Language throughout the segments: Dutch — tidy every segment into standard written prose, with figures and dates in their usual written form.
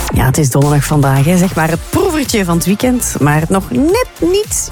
Ja, het is donderdag vandaag, hè. Zeg maar het proevertje van het weekend. Maar nog net niet,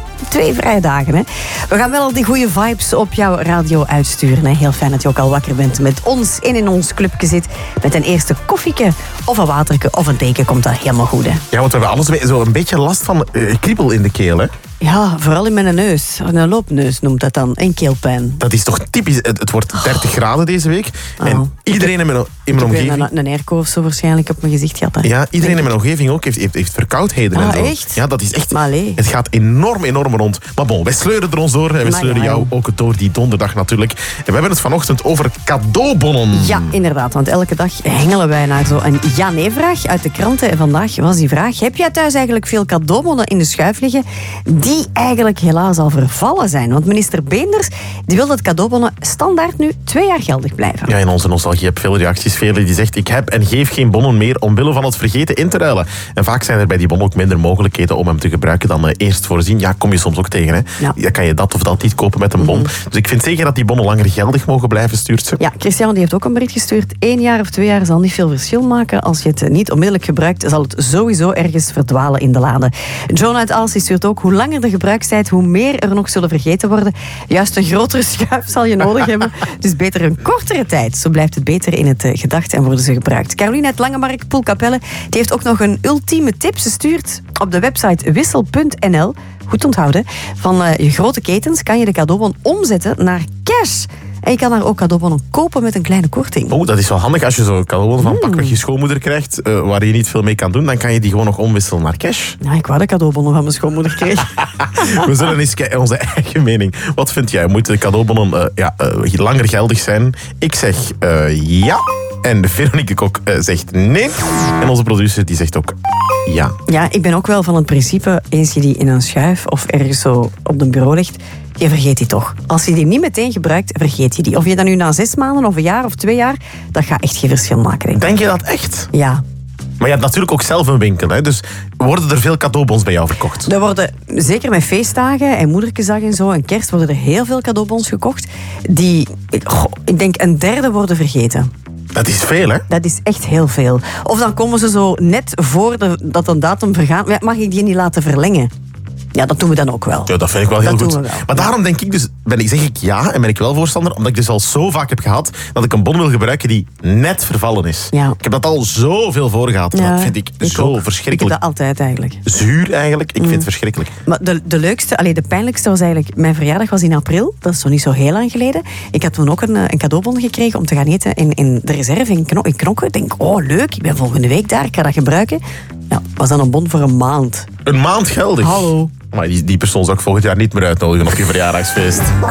2 vrije dagen. Hè. We gaan wel al die goede vibes op jouw radio uitsturen. Hè. Heel fijn dat je ook al wakker bent met ons en in ons clubje zit. Met een eerste koffieke of een waterke of een theeke komt dat helemaal goed. Hè. Ja, want we hebben alles zo een beetje last van kriebel in de keel, hè? Ja, vooral in mijn neus. Een loopneus noemt dat dan. En keelpijn. Dat is toch typisch. Het wordt 30 graden deze week. En iedereen in mijn omgeving... Een airco of zo waarschijnlijk op mijn gezicht gehad. Hè. Ja, iedereen in mijn omgeving ook heeft verkoudheden en zo. Echt? Ja, dat is echt... Maar het gaat enorm rond. Maar bon, wij sleuren er ons door. En we sleuren jou ook door die donderdag natuurlijk. En we hebben het vanochtend over cadeaubonnen. Ja, inderdaad. Want elke dag hengelen wij naar zo'n ja-nee-vraag uit de kranten. En vandaag was die vraag: heb jij thuis eigenlijk veel cadeaubonnen in de schuif liggen die eigenlijk helaas al vervallen zijn? Want minister Beenders die wil dat cadeaubonnen standaard nu 2 jaar geldig blijven. Ja, in onze nostalgie heb veel reacties. Velen die zegt: ik heb en geef geen bonnen meer omwille van het vergeten in te ruilen. En vaak zijn er bij die bon ook minder mogelijkheden om hem te gebruiken dan eerst voorzien. Ja, kom je soms ook tegen. Hè? Ja. Dan kan je dat of dat niet kopen met een bon. Dus ik vind zeker dat die bonnen langer geldig mogen blijven, stuurt ze. Ja, Christian die heeft ook een bericht gestuurd. 1 jaar of 2 jaar zal niet veel verschil maken. Als je het niet onmiddellijk gebruikt, zal het sowieso ergens verdwalen in de lade. John uit Aalst stuurt ook: hoe langer de gebruikstijd, hoe meer er nog zullen vergeten worden. Juist een grotere schuif zal je nodig hebben. Dus beter een kortere tijd. Zo blijft het beter in het gedacht en worden ze gebruikt. Caroline uit Langemark, Poelkapelle, die heeft ook nog een ultieme tip. Ze stuurt op de website wissel.nl, goed onthouden, van je grote ketens kan je de cadeaubon omzetten naar cash. En je kan daar ook cadeaubonnen kopen met een kleine korting. Oh, dat is wel handig. Als je zo'n cadeaubon van pakweg je schoonmoeder krijgt, waar je niet veel mee kan doen, dan kan je die gewoon nog omwisselen naar cash. Ja, ik wou de cadeaubonnen van mijn schoonmoeder kregen. We zullen eens kijken, onze eigen mening. Wat vind jij? Moeten de cadeaubonnen langer geldig zijn? Ik zeg ja. En Veronique Kok zegt nee. En onze producer die zegt ook ja. Ja, ik ben ook wel van het principe, eens je die in een schuif of ergens zo op de bureau legt, je vergeet die toch. Als je die niet meteen gebruikt, vergeet je die. Of je dat nu na 6 maanden of een jaar of 2 jaar, dat gaat echt geen verschil maken, denk ik. Denk je dat echt? Ja. Maar je hebt natuurlijk ook zelf een winkel, hè? Dus worden er veel cadeaubons bij jou verkocht? Er worden, zeker met feestdagen en moederkesdag en zo en kerst, worden er heel veel cadeaubons gekocht. Die, ik denk, 1/3 worden vergeten. Dat is veel, hè? Dat is echt heel veel. Of dan komen ze zo net voor dat een datum vergaat. Mag ik die niet laten verlengen? Ja, dat doen we dan ook wel. Ja, dat vind ik wel heel dat goed. Doen we wel. Maar daarom denk ik dus, zeg ik ja en ben ik wel voorstander, omdat ik dus al zo vaak heb gehad dat ik een bon wil gebruiken die net vervallen is. Ja. Ik heb dat al zoveel voor gehad. Ja, dat vind ik zo ook. verschrikkelijk. Ik heb dat altijd eigenlijk. Zuur eigenlijk. Ik vind het verschrikkelijk. Maar de leukste, de pijnlijkste was eigenlijk... Mijn verjaardag was in april. Dat is nog niet zo heel lang geleden. Ik had toen ook een cadeaubon gekregen om te gaan eten in de reserve in Knokke. Ik denk, leuk, ik ben volgende week daar. Ik ga dat gebruiken. Ja, was dan een bon voor een maand. Een maand geldig? Hallo. Maar die persoon zou ik volgend jaar niet meer uitnodigen op je verjaardagsfeest.